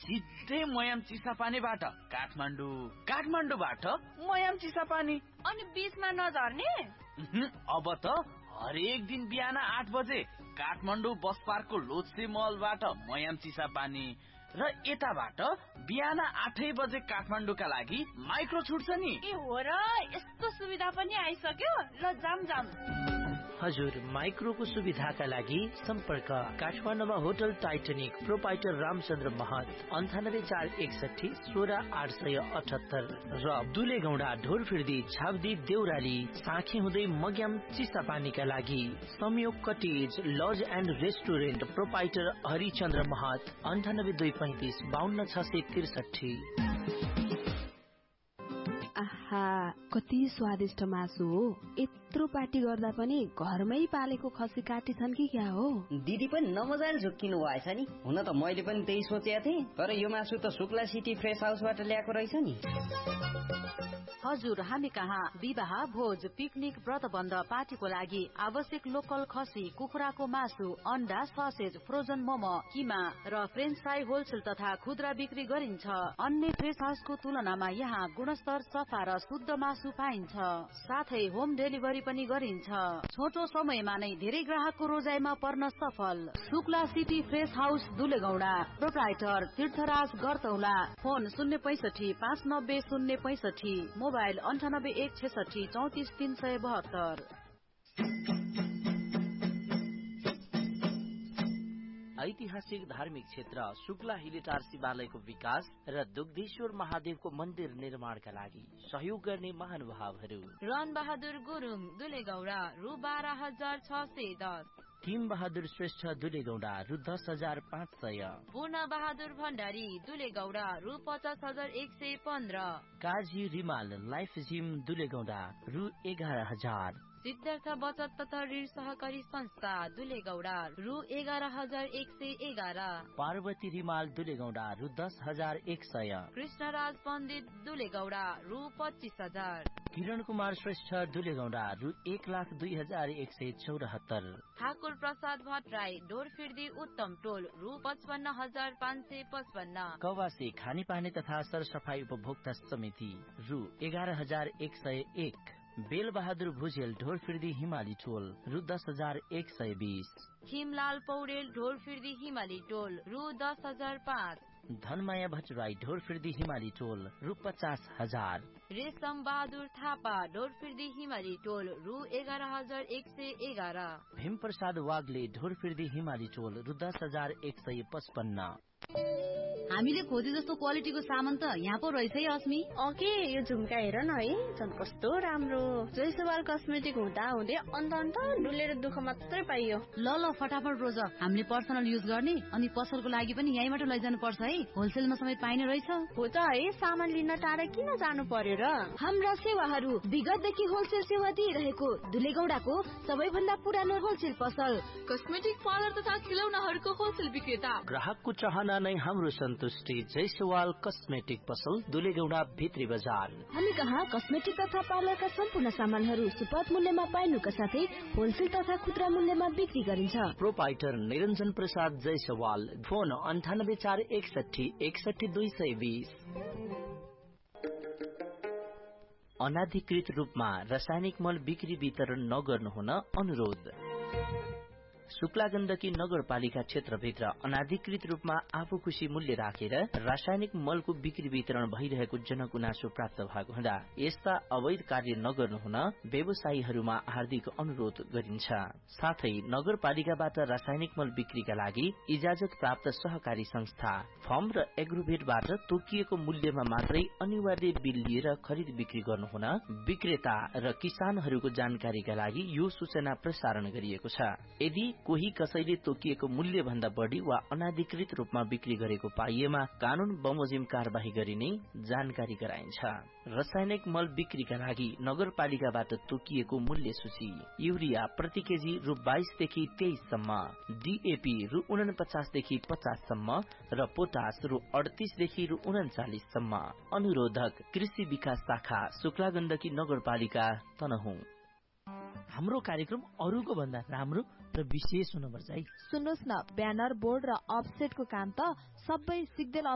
सिधै मयाम चिसापानीबाट काठमाडौँ, काठमाडौँबाट मयाम चिसापानी। अनि बीचमा नझर्ने? अब त हरेक दिन बिहान 8 बजे काठमाडौँ बस पार्कको लोत्से मलबाट मयाम चिसापानी र यताबाट बिहान 8 बजे काठमाडौँका लागि माइक्रो छुट्छ नि। ए हो र, यस्तो सुविधा पनि आइसक्यो। ल जाम। हजुर, माइक्रोको सुविधाका लागि सम्पर्क काठमाडौँमा होटल टाइटनिक, प्रोपाइटर रामचन्द्र महत, 9841 16878 र दुलेगौडा, ढोरफिर्दी, छाब्दी, देउराली, साँखे हुँदै मग्याम चिसापानीका लागि संयोग cottage laws and restaurant, proprietor Harichandra महत, 9825 52663। आहा, कति स्वादिष्ट मासु हो। यत्रो पार्टी गर्दा पनि घरमै पालेको खसी काटिछन् कि क्या हो? दिदी पनि नमजाले झुक्किनु भएछ नि। हुन त मैले पनि त्यही सोचेको थिएँ, तर यो मासु त शुक्ला सिटी फ्रेस हाउसबाट ल्याएको रहेछ नि। हजुर, हामी कहाँ विवाह, भोज, पिकनिक, व्रतबन्ध, पार्टीको लागि आवश्यक लोकल खसी, कुखुराको मासु, अन्डा, ससेज, फ्रोजन मोमो, किमा र फ्रेन्च फ्राई होलसेल तथा खुद्रा बिक्री गरिन्छ। अन्य फ्रेस हाउसको तुलनामा यहाँ गुणस्तर, सफा र शुद्ध मासु पाइन्छ। साथै होम डेलिभरी पनि गरिन्छ। छोटो समयमा नै धेरै ग्राहकको रोजाइमा पर्न सफल। Shukla city fresh house, दुलेगौडा, proprietor तीर्थराज गर्तौला, फोन 065 590 065, मोबाइल 9816 34 372। ऐतिहासिक धार्मिक क्षेत्र शुक्ला हिलेटार शिवालयको विकास र दुग्धेश्वर महादेवको मन्दिर निर्माणका लागि सहयोग गर्ने महानुभावहरू: रन बहादुर गुरुङ, दुलेगौडा, रु 12,610। किम बहादुर श्रेष्ठ, दुलेगौडा, रु 10,500। पूर्ण बहादुर भण्डारी, दुलेगौडा, रु 50,115। काजी रिमाल लाइफ जिम, दुलेगौडा, रु 11,000। सिद्धार्थ बचत तथा ऋण सहकारी संस्था, दुलेगौडा, रु 11,111। पार्वती रिमाल, दुलेगौडा, रु 10,100। कृष्णराज पण्डित, दुलेगौडा, रु 25,000। किरण कुमार श्रेष्ठ, दुलेगौडा, रु 1,02,174। ठाकुर प्रसाद भट्टराई, ढोरफिर्दी उत्तम टोल, रु 55,555। कवासी खानेपानी तथा सरसफाई उपभोक्ता समिति, रु 11,101। बेल बहादुर भुजेल, ढोरफिर्दी हिमाली टोल, रु 10,120। खिमलाल पौडेल, ढोरफिर्दी हिमाली टोल, रु 10,005। धनमाया भट्टराई, ढोरफिर्दी हिमाली टोल, रु 50,000। रेशम बहादुर थापा, ढोरफिर्दी हिमाली टोल, रु 11,111। भीम प्रसाद वाग्ले, ढोरफिर्दी हिमाली टोल, रु 10,155। हामीले खोजे जस्तो क्वालिटीको सामान त यहाँ पो रहेछ है अस्मी। ओके, यो झुम्का हेर न है, झन् कस्तो राम्रो। जयसवाल कस्मेटिक हुँदा हुँदै अन्त डुलेर दुःख मात्रै पाइयो। ल फटाफट रोज, हामीले पर्सनल युज गर्ने अनि पसलको लागि पनि यहीँबाट लैजानु पर्छ है। होलसेलमा समेत पाइने रहेछ। हो त है, सामान लिन टाढा किन जानु पर्यो र। हाम्रा सेवाहरू विगतदेखि होलसेल सेवा दिइरहेको दुलेगौडाको सबैभन्दा पुरानो होलसेल पसल, कस्मेटिक पार्लर तथा खिलौनाहरूको होलसेल विक्रेता। ग्राहकको चाहना नै हाम्रो सन्तुष्टि। जयसवाल कस्मेटिक पसल, दुलेगौडा, भित्री बजार। हामी कहाँ कस्मेटिक तथा पार्लरका सम्पूर्ण सामानहरू सुपथ मूल्यमा पाइनुका साथै होलसेल तथा खुद्रा मूल्यमा बिक्री गरिन्छ। प्रोपाइटर निरञ्जन प्रसाद जयसवाल, फोन 9841 61220। अनाधिकृत रूपमा रासायनिक मल बिक्री वितरण नगर्नुहुन अनुरोध। शुक्ला गण्डकी नगरपालिका क्षेत्रभित्र अनाधिकृत रूपमा आफू खुशी मूल्य राखेर रासायनिक मलको बिक्री वितरण भइरहेको जनगुनासो प्राप्त भएको हुँदा यस्ता अवैध कार्य नगर्नुहुन व्यवसायीहरूमा हार्दिक अनुरोध गरिन्छ। साथै नगरपालिकाबाट रासायनिक मल बिक्रीका लागि इजाजत प्राप्त सहकारी संस्था, फर्म र एग्रोभेटबाट तोकिएको मूल्यमा मात्रै अनिवार्य बिल लिएर खरिद बिक्री गर्नुहुन विक्रेता र किसानहरूको जानकारीका लागि यो सूचना प्रसारण गरिएको छ। यदि कोही कसैले तोकिएको मूल्य भन्दा बढ़ी वा अनाधिकृत रूपमा बिक्री गरेको पाइएमा कानून बमोजिम कार्यवाही गरिने जानकारी गराइन्छ। रासायनिक मल बिक्रीका लागि नगरपालिकाबाट तोकिएको मूल्य सूची: युरिया प्रति केजी रु 22 देखि 23 सम्म, डीएपी रु 49 देखि 50 सम्म र पोटास रु 38 देखि रु 39 सम्म। अनुरोधक कृषि विकास शाखा, शुक्ला गण्डकी नगरपालिका, तनहुँ। हाम्रो कार्यक्रम अरूको भन्दा राम्रो र विशेष हुनुपर्छ है। सुन्नुहोस् न, ब्यानर, बोर्ड र अफसेटको काम त सबै सिग्देल